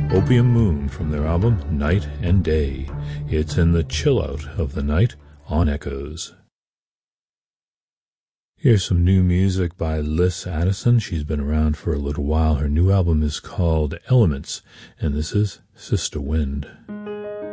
Opium Moon from their album Night and Day. It's in the chill out of the night on Echoes. Here's some new music by Liz Addison. She's been around for a little while. Her new album is called Elements, and this is Sister Wind.